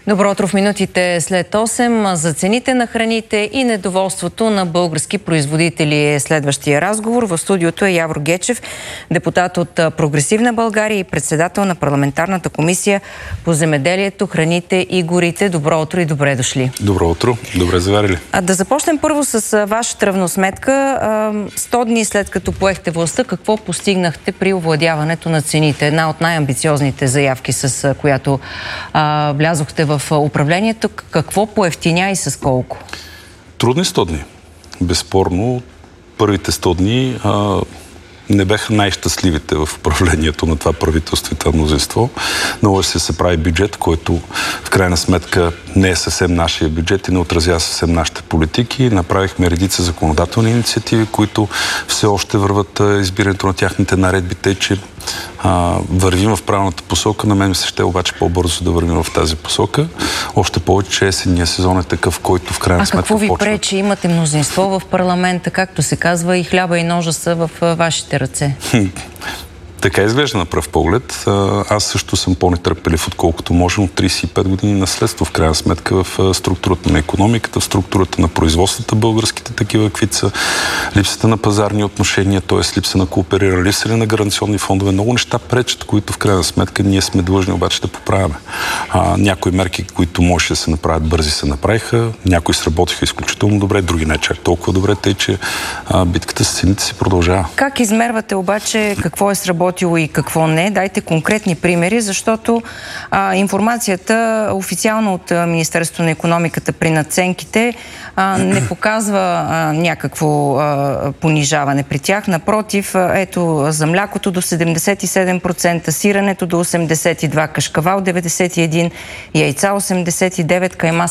Добро утро в минутите след 8. За цените на храните и недоволството на български производители е следващия разговор. В студиото е Явор Гечев, депутат от Прогресивна България и председател на парламентарната комисия по земеделието, храните и горите. Добро утро и добре дошли. Добро утро. Добре заварили. Да започнем първо с вашата равносметка. 100 дни след като поехте властта, какво постигнахте при овладяването на цените? Една от най-амбициозните заявки, с която влязохте в управлението. Какво поевтиня и с колко? Трудни 100 дни. Безспорно, първите 100 дни не бяха най-щастливите в управлението на това правителство и това мнозинство. Наложи се прави бюджет, който в крайна сметка не е съвсем нашия бюджет и не отразява съвсем нашите политики. Направихме редица законодателни инициативи, които все още върват избирането на тяхните наредби, тъй че вървим в правилната посока. На мен ми се ще обаче по-бързо да вървим в тази посока. Още повече, че есенния сезон е такъв, който в крайна сметка какво ви почва. пречи? Имате мнозинство в парламента, както се казва, и хляба и ножа са в вашите ръце. Така изглежда на пръв поглед. Аз също съм по-нетърпелив, отколкото можем, от 35 години наследство, в крайна сметка, в структурата на икономиката, в структурата на производствата българските, такива каквито са, липсата на пазарни отношения, т.е. липса на коопериране, липса на гаранционни фондове. Много неща пречат, които в крайна сметка ние сме длъжни обаче да поправяме. Някои мерки, които можеше да се направят бързи, се направиха, някои сработиха изключително добре, други не чак толкова добре, тъй че битката с цените си продължава. Как измервате обаче какво е сработило и какво не? Дайте конкретни примери, защото информацията официално от Министерството на икономиката при надценките не показва някакво понижаване при тях. Напротив, ето за млякото до 77%, сирането до 82%, кашкавал 91%, яйца 89%, кайма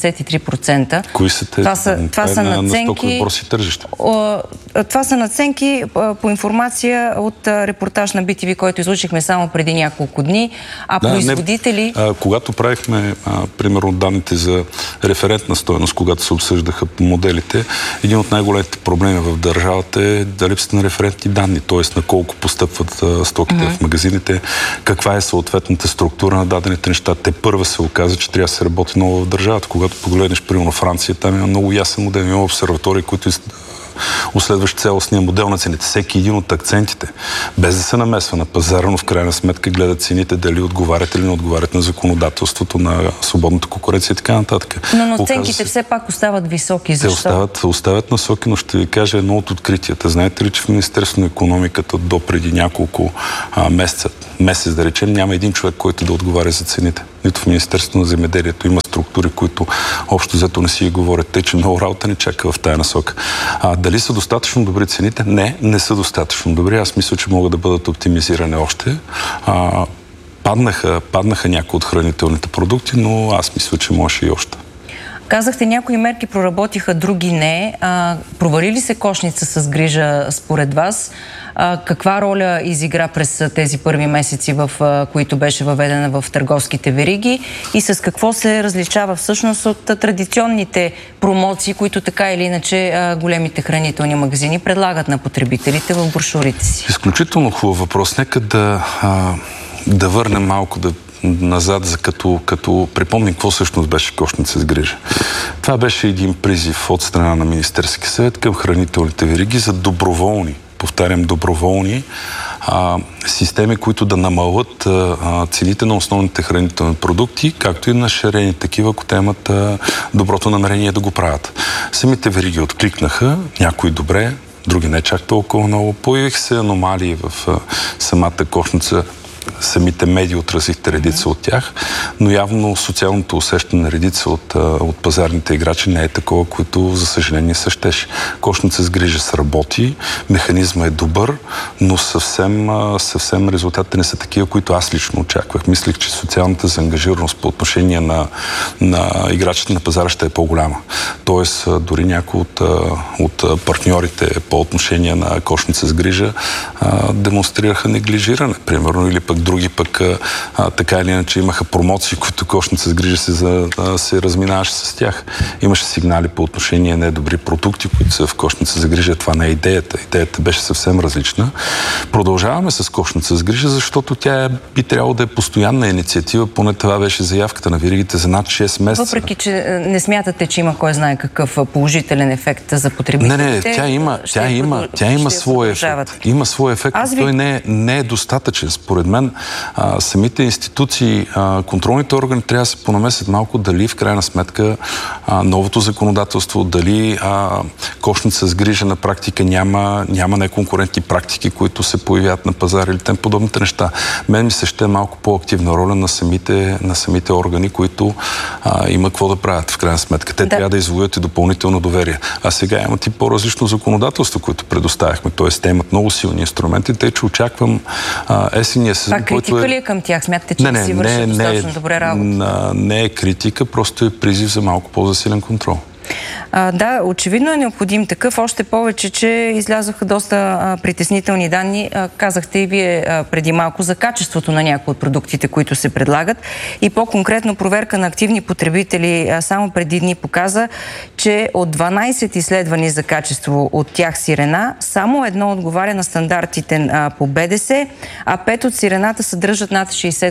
73%. Кои са тези? Това са надценки. Това са надценки по информация от репортаж на BTV, който излучихме само преди няколко дни. Производители... Когато правихме, примерно, данните за референтна стойност, когато се обсъждаха моделите, един от най-големите проблеми в държавата е да липсата на референтни данни, т.е. на колко постъпват стоките в магазините, каква е съответната структура на дадените неща. Те първа се оказа, че трябва да се работи много в държавата. Когато погледнеш, примерно, Франция, там има много ясен модел, има обсерватории, които уследващ цялостния модел на цените. Всеки един от акцентите, без да се намесва на пазара, но в крайна сметка гледат цените дали отговарят или не отговарят на законодателството, на свободната конкуренция и така нататък. Но ценките все пак остават високи. Защо? Те остават насоки, но ще ви кажа едно от откритията. Знаете ли, че в Министерството на икономиката до преди няколко месец да речем, няма един човек, който да отговаря за цените. Нито в Министерството на земеделието има структури, които общо взето не си говорят. Те, че много работа ни чака в тая насока. Дали са достатъчно добри цените? Не са достатъчно добри. Аз мисля, че могат да бъдат оптимизирани още. Паднаха някои от хранителните продукти, но аз мисля, че може и още. Казахте, някои мерки проработиха, други не. Провали ли се кошница с грижа според вас? Каква роля изигра през тези първи месеци, в които беше въведена в търговските вериги, и с какво се различава всъщност от традиционните промоции, които така или иначе големите хранителни магазини предлагат на потребителите в брошурите си? Изключително хубав въпрос. Нека да върнем малко назад, като припомним какво всъщност беше кошница с грижа. Това беше един призив от страна на Министерския съвет към хранителните вериги за доброволни, повтарям, доброволни системи, които да намалят цените на основните хранителни продукти, както и на ширени такива, ако те имат доброто намерение да го правят. Самите вериги откликнаха, някои добре, други не чак толкова много. Появиха се аномалии в самата кошница. Самите медии отразихте редица от тях, но явно социалното усещане на редица от пазарните играчи не е такова, което, за съжаление, се щеше. Кошница с грижа сработи, механизма е добър, но съвсем резултатите не са такива, които аз лично очаквах. Мислих, че социалната заангажираност по отношение на играчите на пазара ще е по-голяма. Тоест, дори някои от партньорите по отношение на кошница с грижа демонстрираха неглижиране, примерно, или пък други пък така или иначе имаха промоции, които кошница с грижа се разминаваше с тях. Имаше сигнали по отношение на добри продукти, които са в кошница за грижа. Това не е идеята. Идеята беше съвсем различна. Продължаваме с кошница с грижа, защото тя би трябвало да е постоянна инициатива. Поне това беше заявката на веригите за над 6 месеца. Въпреки, че не смятате, че има кой знае какъв положителен ефект за потребителите. Не, тя има своя ефект. Има своя ефект, той не е достатъчен. Според мен самите институции, контролните органи трябва да се понамесят малко дали в крайна сметка новото законодателство, дали кошница с грижа на практика няма неконкурентни практики, които се появяват на пазара или тем подобните неща. Мен ми се ще е малко по-активна роля на самите органи, които има какво да правят в крайна сметка. Те трябва да извоюват и допълнително доверие. А сега имат и по-различно законодателство, което предоставяхме. Тоест, те имат много силни инструменти, тъй че очаквам есенния сезон. Това критика ли е към тях? Смятате, че не си вършат достатъчно добре работа? Не е критика, просто е призив за малко по-засилен контрол. Да, очевидно е необходим такъв, още повече, че излязоха доста притеснителни данни. Казахте и вие преди малко за качеството на някои от продуктите, които се предлагат. И по-конкретно проверка на активни потребители само преди дни показа, че от 12 изследвани за качество от тях сирена, само едно отговаря на стандартите по БДС, а 5 от сирената съдържат над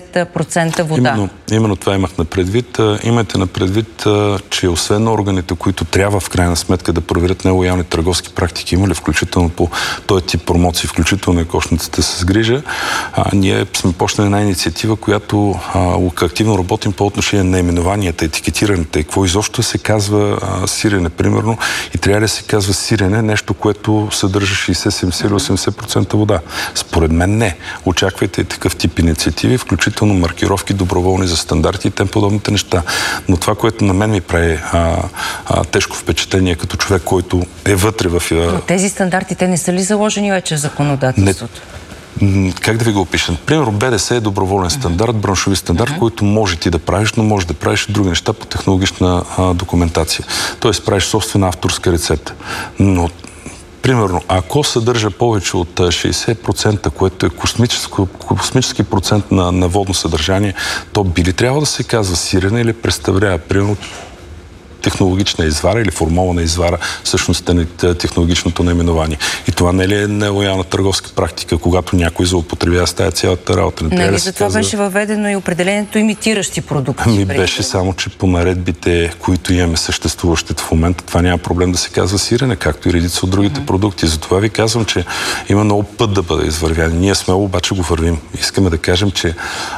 60% вода. Именно това имах на предвид. Имайте на предвид, че освен органите, които трябва в крайна сметка да проверят нелоялни търговски практики, има ли включително по този тип промоции, включително и кошницата с грижа, ние сме почнали една инициатива, която активно работим по отношение на наименованията, етикетирането и какво изобщо се казва сирене, примерно, и трябва да се казва сирене, нещо, което съдържа 60, 70 или 80% вода. Според мен не. Очаквайте такъв тип инициативи, включително маркировки, доброволни за стандарти и тем подобните неща. Но това, което на мен ми прави тежко впечатление като човек, който е вътре в... Но тези стандарти, те не са ли заложени вече в законодателството? Как да ви го опишем? Примерно БДС е доброволен стандарт, браншови стандарт, който може ти да правиш, но може да правиш и други неща по технологична документация. Тоест правиш собствена авторска рецепта. Но примерно, ако съдържа повече от 60%, което е космически процент на водно съдържание, то би ли трябва да се казва сирене или представлява, примерно, технологична извара или формална извара, всъщност е технологичното наименование. И това не ли е нелоялна търговска практика, когато някой злоупотребява с тази цялата работа? Не, за това беше въведено и определението имитиращи продукти. Беше само, че по наредбите, които имаме съществуващите в момента, това няма проблем да се казва сирене, както и редица от другите продукти. Затова ви казвам, че има много път да бъде извървян. Ние смело обаче го вървим. Искаме да кажем, че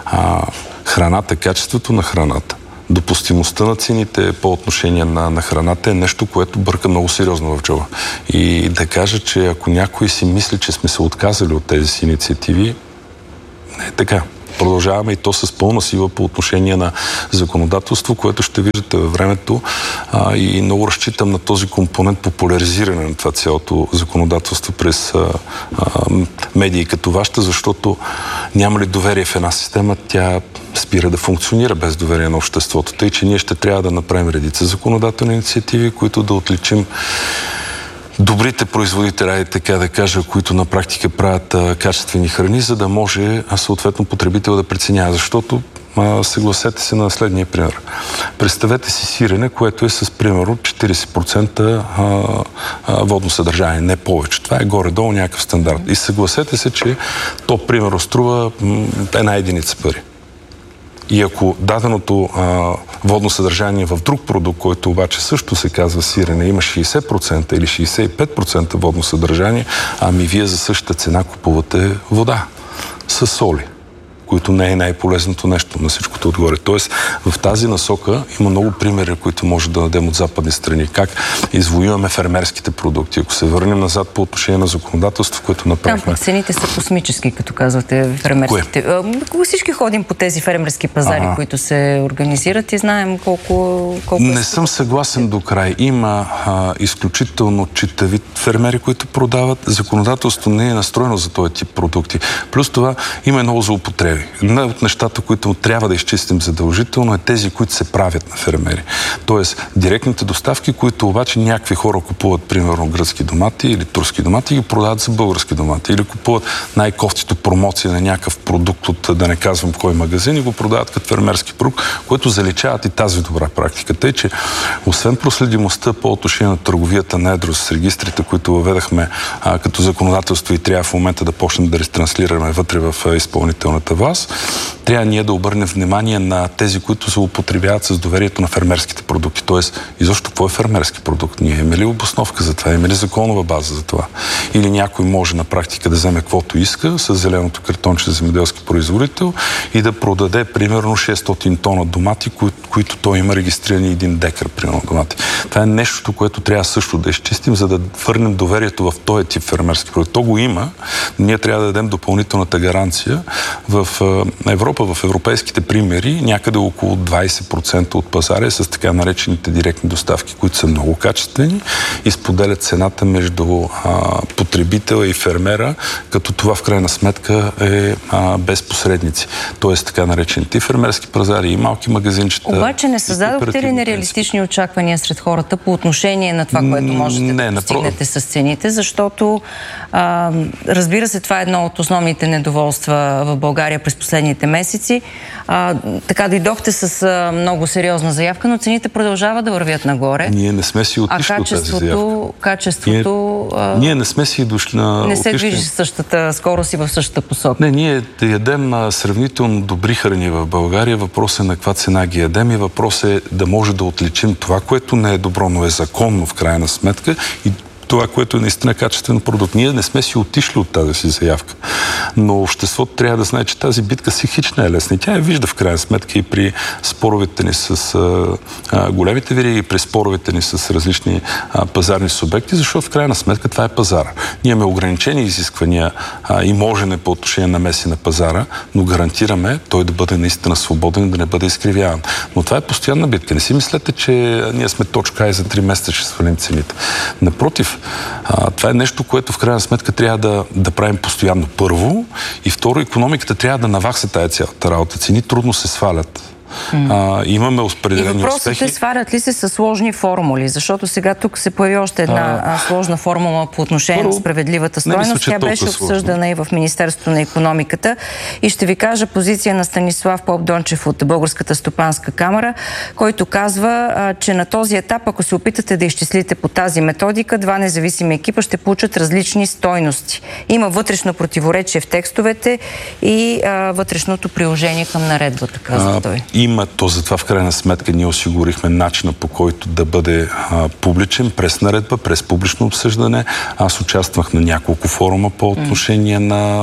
храната, качеството на храната, допустимостта на цените по отношение на храната е нещо, което бърка много сериозно в джоба. И да кажа, че ако някой си мисли, че сме се отказали от тези си инициативи, не е така. Продължаваме и то с пълна сила по отношение на законодателство, което ще виждате във времето и много разчитам на този компонент популяризиране на това цялото законодателство през медии като вашата, защото няма ли доверие в една система, тя спира да функционира без доверие на обществото. Тъй, че ние ще трябва да направим редица законодателни инициативи, които да отличим добрите производители, така да кажа, които на практика правят качествени храни, за да може съответно потребител да преценява. Защото съгласете се на следния пример. Представете си сирене, което е с примерно 40% водно съдържание, не повече. Това е горе-долу някакъв стандарт. И съгласете се, че то примерно струва една единица пари. И ако даденото водно съдържание в друг продукт, който обаче също се казва сирене, има 60% или 65% водно съдържание, ами вие за същата цена купувате вода с соли, които не е най-полезното нещо на всичкото отгоре. Тоест, в тази насока има много примери, които може да дадем от западни страни. Как извоюваме фермерските продукти. Ако се върнем назад по отношение на законодателство, което направихме... Там цените са космически, като казвате, фермерските. Всички ходим по тези фермерски пазари, които се организират и знаем колко Не съм съгласен до край. Има изключително читави фермери, които продават. Законодателство не е настроено за този тип продукти. Плюс това има много злоупотреби. фактури. Една от нещата, които трябва да изчистим задължително, е тези, които се правят на фермери. Тоест, директните доставки, които обаче някакви хора купуват, примерно, гръцки домати или турски домати и ги продават за български домати. Или купуват най-кофтито промоция на някакъв продукт от, да не казвам кой магазин, и го продават като фермерски продукт, което заличават и тази добра практика. Тъй, че освен проследимостта по отношение на търговията на едро с регистрите, които въведахме като законодателство и трябва в момента да почнем да транслираме вътре в изпълнителната власт, трябва ние да обърнем внимание на тези, които се употребяват с доверието на фермерските продукти. Тоест, изобщо какво е фермерски продукт? Ние имаме ли обосновка за това? Имаме ли законова база за това? Или някой може на практика да вземе каквото иска с зеленото картонче за земеделски производител и да продаде примерно 600 тона домати, които той има регистрирани 1 декар, примерно, домати. Това е нещо, което трябва също да изчистим, за да върнем доверието в този тип фермерски продукт. То го има, но ние трябва да дадем допълнителната гаранция. В Европа, в европейските примери, някъде около 20% от пазара е с така наречените директни доставки, които са много качествени и споделят цената между потребителя и фермера, като това в крайна сметка е без посредници. Тоест така наречените и фермерски пазари, и малки магазинчета. Обаче не създадохте ли нереалистични очаквания сред хората по отношение на това, което можете да постигнете с цените? Защото, разбира се, това е едно от основните недоволства в България през последните месеци. Така дойдохте с много сериозна заявка, но цените продължават да вървят нагоре. Ние не сме си отишли от тази заявка. Качеството ние не сме си дошли на... Не се движи същата скорост и в същата посока. Не, ние да ядем сравнително добри храни в България. Въпрос е на каква цена ги ядем и въпрос е да може да отличим това, което не е добро, но е законно в крайна сметка, и това, което е наистина качествен продукт. Ние не сме си отишли от тази си заявка. Но обществото трябва да знае, че тази битка си хич не е лесна. И тя я вижда в крайна сметка и при споровете ни с големите вериги, и при споровете ни с различни пазарни субекти, защото в крайна сметка това е пазара. Ние имаме ограничени изисквания и можене по отношение на меси на пазара, но гарантираме той да бъде наистина свободен, да не бъде изкривяван. Но това е постоянна битка. Не си мислете, че ние сме точка и за 3 месеца ще свалим цените. Напротив, това е нещо, което в крайна сметка трябва да правим постоянно, първо, и второ, икономиката трябва да навакса тая цялата работа. Цени трудно се свалят. Имаме определени успехи. И въпросът е, сварят ли се с сложни формули? Защото сега тук се появи още една сложна формула по отношение на справедливата стойност. Тя беше обсъждана и в Министерството на икономиката. И ще ви кажа позиция на Станислав Попдончев от Българската стопанска камара, който казва, че на този етап, ако се опитате да изчислите по тази методика, 2 независими екипа ще получат различни стойности. Има вътрешно противоречие в текстовете и вътрешното приложение към наредбата, казва той. Има то, затова в крайна сметка ние осигурихме начина, по който да бъде публичен, през наредба, през публично обсъждане. Аз участвах на няколко форума по отношение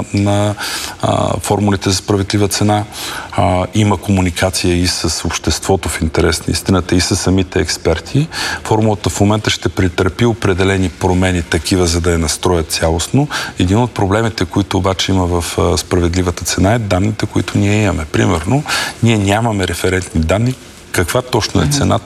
на формулите за справедлива цена. Има комуникация и с обществото в интерес на истината, и с самите експерти. Формулата в момента ще претърпи определени промени, такива, за да я настроят цялостно. Един от проблемите, които обаче има в справедливата цена, е данните, които ние имаме. Примерно, ние нямаме референтни данни, каква точно е цената